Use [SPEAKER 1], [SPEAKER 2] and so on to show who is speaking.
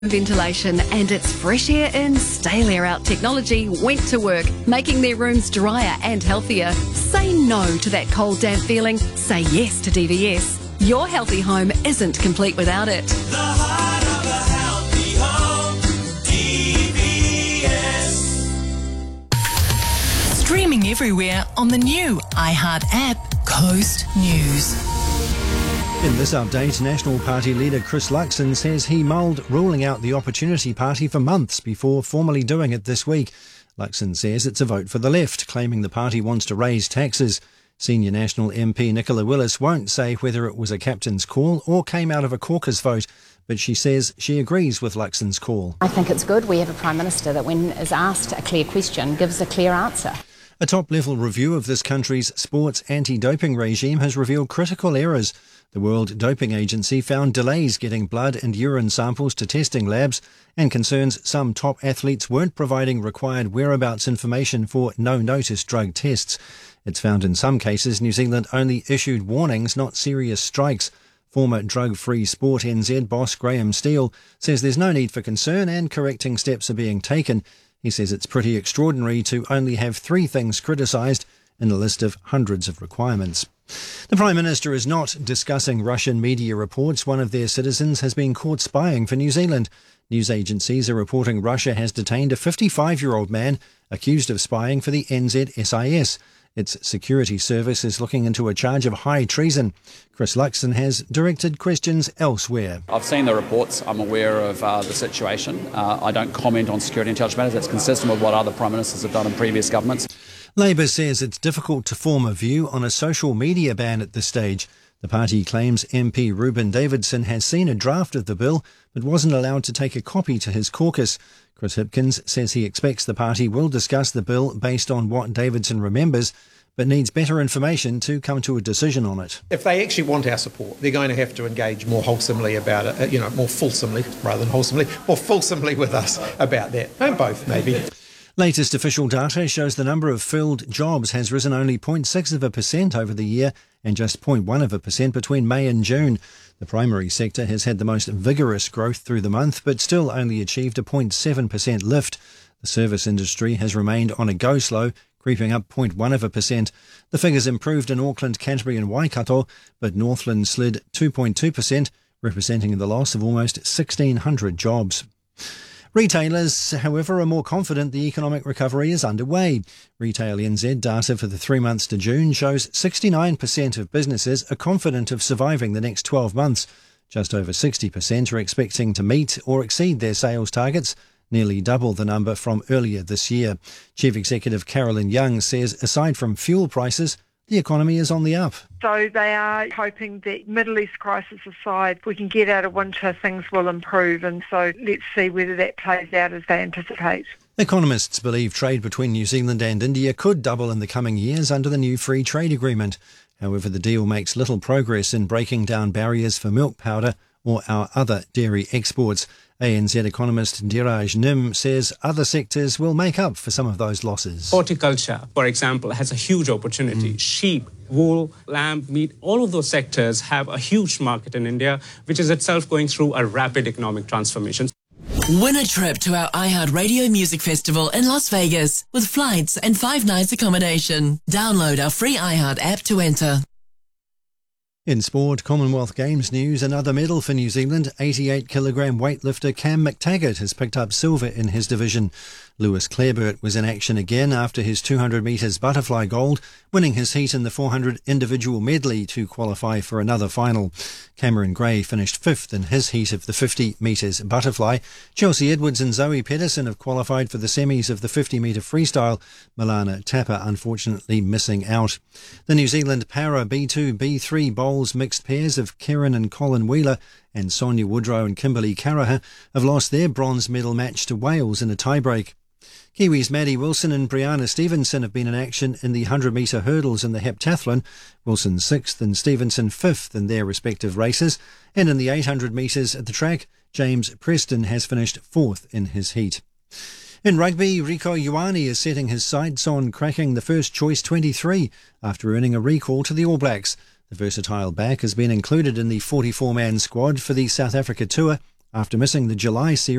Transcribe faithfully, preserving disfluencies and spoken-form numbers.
[SPEAKER 1] Ventilation and its fresh air in, stale air out technology went to work, making their rooms drier and healthier. Say no to that cold, damp feeling. Say yes to D V S. Your healthy home isn't complete without it.
[SPEAKER 2] The heart of a healthy home, D V S.
[SPEAKER 3] Streaming everywhere on the new iHeart app, Coast News.
[SPEAKER 4] In this update, National Party leader Chris Luxon says he mulled ruling out the Opportunity Party for months before formally doing it this week. Luxon says it's a vote for the left, claiming the party wants to raise taxes. Senior National M P Nicola Willis won't say whether it was a captain's call or came out of a caucus vote, but she says she agrees with Luxon's call.
[SPEAKER 5] I think it's good we have a Prime Minister that when is asked a clear question gives a clear answer.
[SPEAKER 4] A top-level review of this country's sports anti-doping regime has revealed critical errors. The World Doping Agency found delays getting blood and urine samples to testing labs and concerns some top athletes weren't providing required whereabouts information for no-notice drug tests. It's found in some cases New Zealand only issued warnings, not serious strikes. Former Drug-Free Sport N Z boss Graham Steele says there's no need for concern and correcting steps are being taken. He says it's pretty extraordinary to only have three things criticised in a list of hundreds of requirements. The Prime Minister is not discussing Russian media reports one of their citizens has been caught spying for New Zealand. News agencies are reporting Russia has detained a fifty-five-year-old man accused of spying for the N Z S I S. Its security service is looking into a charge of high treason. Chris Luxon has directed questions elsewhere.
[SPEAKER 6] I've seen the reports. I'm aware of uh, the situation. Uh, I don't comment on security intelligence matters. That's consistent with what other Prime Ministers have done in previous governments.
[SPEAKER 4] Labour says it's difficult to form a view on a social media ban at this stage. The party claims M P Ruben Davidson has seen a draft of the bill but wasn't allowed to take a copy to his caucus. Chris Hipkins says he expects the party will discuss the bill based on what Davidson remembers, but needs better information to come to a decision on it.
[SPEAKER 7] If they actually want our support, they're going to have to engage more wholesomely about it, you know, more fulsomely rather than wholesomely, more fulsomely with us about that. And both, maybe.
[SPEAKER 4] Latest official data shows the number of filled jobs has risen only zero point six of a percent over the year and just zero point one of a percent between May and June. The primary sector has had the most vigorous growth through the month, but still only achieved a zero point seven percent lift. The service industry has remained on a go-slow, creeping up zero point one of a percent. The figures improved in Auckland, Canterbury and Waikato, but Northland slid two point two percent, representing the loss of almost sixteen hundred jobs. Retailers, however, are more confident the economic recovery is underway. Retail N Z data for the three months to June shows sixty-nine percent of businesses are confident of surviving the next twelve months. Just over sixty percent are expecting to meet or exceed their sales targets, nearly double the number from earlier this year. Chief Executive Carolyn Young says aside from fuel prices, the economy is on the up.
[SPEAKER 8] So they are hoping that Middle East crisis aside, if we can get out of winter, things will improve. And so let's see whether that plays out as they anticipate.
[SPEAKER 4] Economists believe trade between New Zealand and India could double in the coming years under the new free trade agreement. However, the deal makes little progress in breaking down barriers for milk powder or our other dairy exports. A N Z economist Diraj Nim says other sectors will make up for some of those losses.
[SPEAKER 9] Horticulture, for example, has a huge opportunity. Mm. Sheep, wool, lamb, meat, all of those sectors have a huge market in India, which is itself going through a rapid economic transformation.
[SPEAKER 3] Win a trip to our iHeart Radio Music Festival in Las Vegas with flights and five nights accommodation. Download our free iHeart app to enter.
[SPEAKER 4] In sport, Commonwealth Games news, another medal for New Zealand. eighty-eight kilogram weightlifter Cam McTaggart has picked up silver in his division. Lewis Clareburt was in action again after his two hundred metres butterfly gold, winning his heat in the four hundred individual medley to qualify for another final. Cameron Gray finished fifth in his heat of the fifty metres butterfly. Chelsea Edwards and Zoe Pedersen have qualified for the semis of the fifty metre freestyle. Milana Tapper unfortunately missing out. The New Zealand Para B two B three bowls mixed pairs of Kieran and Colin Wheeler and Sonia Woodrow and Kimberly Caraher have lost their bronze medal match to Wales in a tiebreak. Kiwis Maddie Wilson and Brianna Stevenson have been in action in the one hundred metre hurdles in the heptathlon. Wilson sixth and Stevenson fifth in their respective races. And in the eight hundred metres at the track, James Preston has finished fourth in his heat. In rugby, Rico Ioane is setting his sights on cracking the first choice twenty-three after earning a recall to the All Blacks. The versatile back has been included in the forty-four man squad for the South Africa tour After missing the July series,